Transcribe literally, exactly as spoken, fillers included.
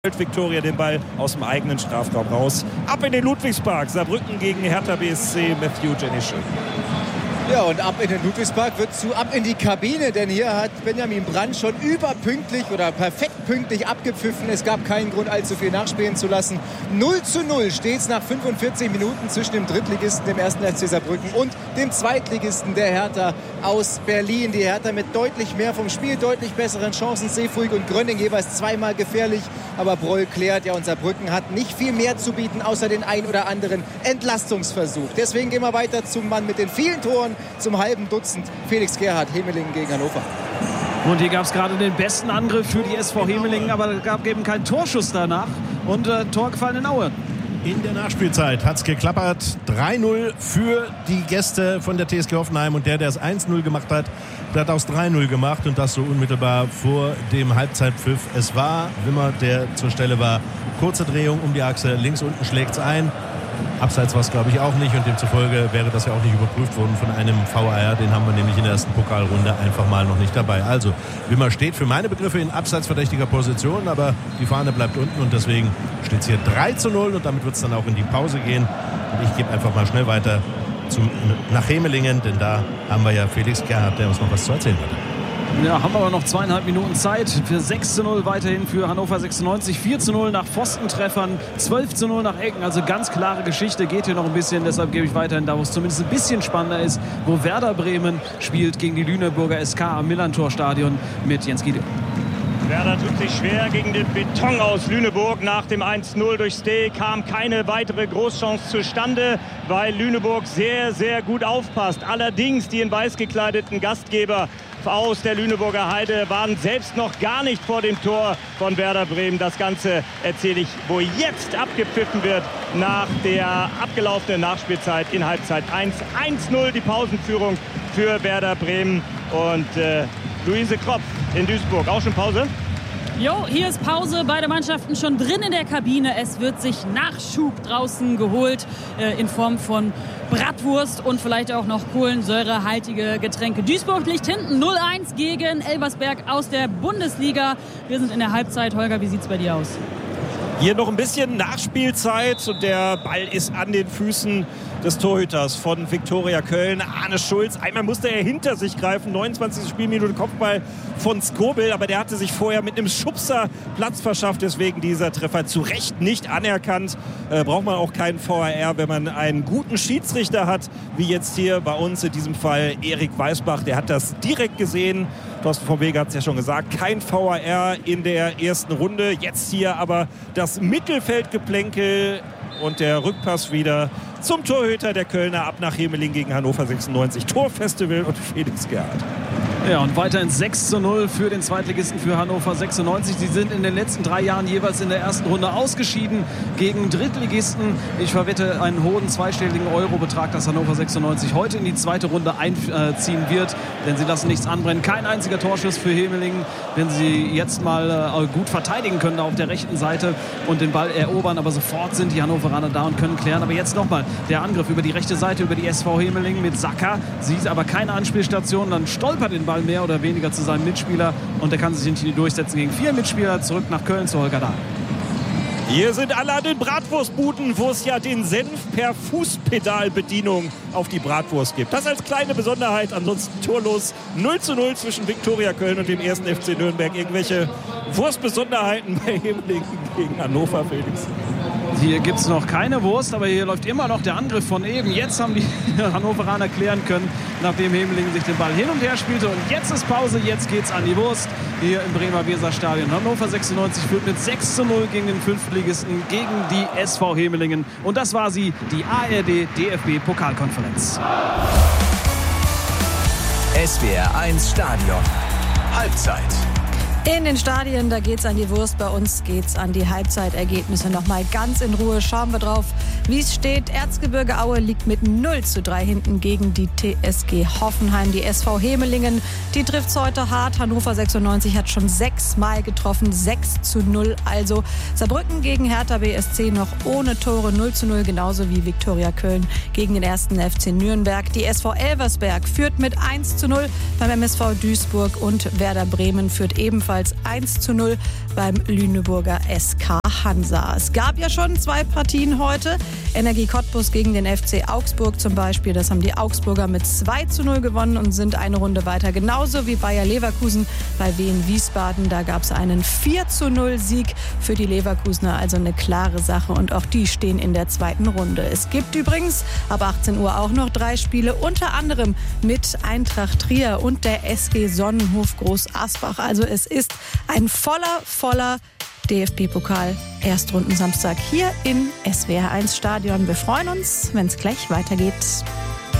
Viktoria den Ball aus dem eigenen Strafraum raus. Ab in den Ludwigspark. Saarbrücken gegen Hertha B S C. Matthew Jenischl. Ja, und ab in den Ludwigspark wird zu ab in die Kabine, denn hier hat Benjamin Brandt schon überpünktlich oder perfekt pünktlich abgepfiffen. Es gab keinen Grund, allzu viel nachspielen zu lassen. null zu null steht es nach fünfundvierzig Minuten zwischen dem Drittligisten, dem ersten F C Saarbrücken, und dem Zweitligisten der Hertha aus Berlin. Die Hertha mit deutlich mehr vom Spiel, deutlich besseren Chancen. Seefuig und Gröning jeweils zweimal gefährlich, aber Broll klärt. Ja, und Saarbrücken hat nicht viel mehr zu bieten, außer den ein oder anderen Entlastungsversuch. Deswegen gehen wir weiter zum Mann mit den vielen Toren, zum halben Dutzend, Felix Gerhardt, Hemelingen gegen Hannover. Und hier gab es gerade den besten Angriff für die S V Hemelingen, aber es gab eben keinen Torschuss danach und äh, Tor gefallen in Aue. In der Nachspielzeit hat es geklappert. drei null für die Gäste von der T S G Hoffenheim. Und der, der es eins null gemacht hat, der hat aus drei null gemacht. Und das so unmittelbar vor dem Halbzeitpfiff. Es war Wimmer, der zur Stelle war. Kurze Drehung um die Achse. Links unten schlägt es ein. Abseits war es, glaube ich, auch nicht. Und demzufolge wäre das ja auch nicht überprüft worden von einem V A R. Den haben wir nämlich in der ersten Pokalrunde einfach mal noch nicht dabei. Also, Wimmer steht für meine Begriffe in abseitsverdächtiger Position. Aber die Fahne bleibt unten. Und deswegen steht es hier drei zu null. Und damit wird es dann auch in die Pause gehen. Und ich gebe einfach mal schnell weiter zum, nach Hemelingen. Denn da haben wir ja Felix Gerhardt, der uns noch was zu erzählen hat. Ja, haben aber noch zweieinhalb Minuten Zeit für sechs zu null weiterhin für Hannover sechsundneunzig. vier zu null nach Pfostentreffern, zwölf zu null nach Ecken. Also ganz klare Geschichte, geht hier noch ein bisschen. Deshalb gebe ich weiterhin da, wo es zumindest ein bisschen spannender ist, wo Werder Bremen spielt gegen die Lüneburger S K am Millantor-Stadion mit Jens Giedel. Werder tut sich schwer gegen den Beton aus Lüneburg. Nach dem eins null durch Steh kam keine weitere Großchance zustande, weil Lüneburg sehr, sehr gut aufpasst. Allerdings die in weiß gekleideten Gastgeber aus der Lüneburger Heide waren selbst noch gar nicht vor dem Tor von Werder Bremen. Das Ganze erzähle ich, wo jetzt abgepfiffen wird nach der abgelaufenen Nachspielzeit in Halbzeit eins. eins null die Pausenführung für Werder Bremen. Und äh, Luise Kropf in Duisburg. Auch schon Pause? Jo, hier ist Pause. Beide Mannschaften schon drin in der Kabine. Es wird sich Nachschub draußen geholt äh, in Form von Bratwurst und vielleicht auch noch kohlensäurehaltige Getränke. Duisburg liegt hinten null eins gegen Elversberg aus der Bundesliga. Wir sind in der Halbzeit. Holger, wie sieht's bei dir aus? Hier noch ein bisschen Nachspielzeit und der Ball ist an den Füßen des Torhüters von Viktoria Köln, Arne Schulz. Einmal musste er hinter sich greifen, neunundzwanzigste Spielminute, Kopfball von Skobel, aber der hatte sich vorher mit einem Schubser Platz verschafft, deswegen dieser Treffer zu Recht nicht anerkannt. Äh, braucht man auch keinen V A R, wenn man einen guten Schiedsrichter hat, wie jetzt hier bei uns in diesem Fall Erik Weißbach, der hat das direkt gesehen. Thorsten von Wege hat es ja schon gesagt, kein V A R in der ersten Runde. Jetzt hier aber das Mittelfeldgeplänkel und der Rückpass wieder zum Torhüter der Kölner ab nach Hemelingen gegen Hannover sechsundneunzig. Torfestival und Felix Gerhardt. Ja, und weiterhin sechs zu null für den Zweitligisten für Hannover sechsundneunzig. Sie sind in den letzten drei Jahren jeweils in der ersten Runde ausgeschieden gegen Drittligisten. Ich verwette einen hohen zweistelligen Eurobetrag, dass Hannover sechsundneunzig heute in die zweite Runde einziehen wird. Denn sie lassen nichts anbrennen. Kein einziger Torschuss für Hemelingen, wenn sie jetzt mal gut verteidigen können da auf der rechten Seite und den Ball erobern. Aber sofort sind die Hannoveraner da und können klären. Aber jetzt nochmal der Angriff über die rechte Seite, über die S V Hemelingen mit Sacker. Sie ist aber keine Anspielstation. Dann stolpert den Ball mehr oder weniger zu seinem Mitspieler und er kann sich nicht durchsetzen gegen vier Mitspieler. Zurück nach Köln zu Holger Dahl. Hier sind alle an den Bratwurstbuden, wo es ja den Senf per Fußpedalbedienung auf die Bratwurst gibt. Das als kleine Besonderheit, ansonsten torlos null zu null zwischen Viktoria Köln und dem ersten F C Nürnberg. Irgendwelche Wurstbesonderheiten bei Hemelingen gegen Hannover, Felix? Hier gibt es noch keine Wurst, aber hier läuft immer noch der Angriff von eben. Jetzt haben die Hannoveraner klären können, nachdem Hemelingen sich den Ball hin und her spielte. Und jetzt ist Pause, jetzt geht's an die Wurst hier im Bremer Weserstadion. Hannover sechsundneunzig führt mit sechs zu null gegen den Fünftligisten, gegen die S V Hemelingen. Und das war sie, die A R D D F B-Pokalkonferenz. S W R eins Stadion. Halbzeit. In den Stadien, da geht's an die Wurst, bei uns geht's an die Halbzeitergebnisse. Nochmal ganz in Ruhe schauen wir drauf, wie es steht. Erzgebirge Aue liegt mit null zu drei hinten gegen die T S G Hoffenheim. Die S V Hemelingen, die trifft's heute hart. Hannover sechsundneunzig hat schon sechsmal getroffen, sechs zu null. Also Saarbrücken gegen Hertha B S C noch ohne Tore, null zu null, genauso wie Viktoria Köln gegen den ersten F C Nürnberg. Die S V Elversberg führt mit eins zu null beim M S V Duisburg und Werder Bremen führt ebenfalls ebenfalls eins zu null beim Lüneburger S K Hansa. Es gab ja schon zwei Partien heute. Energie Cottbus gegen den F C Augsburg zum Beispiel. Das haben die Augsburger mit zwei zu null gewonnen und sind eine Runde weiter. Genauso wie Bayer Leverkusen bei Wien Wiesbaden. Da gab es einen vier zu null Sieg für die Leverkusener. Also eine klare Sache. Und auch die stehen in der zweiten Runde. Es gibt übrigens ab achtzehn Uhr auch noch drei Spiele. Unter anderem mit Eintracht Trier und der S G Sonnenhof Groß Asbach. Also es ist ein voller, voller D F B-Pokal Erstrunden Samstag hier im S W R eins Stadion. Wir freuen uns, wenn es gleich weitergeht.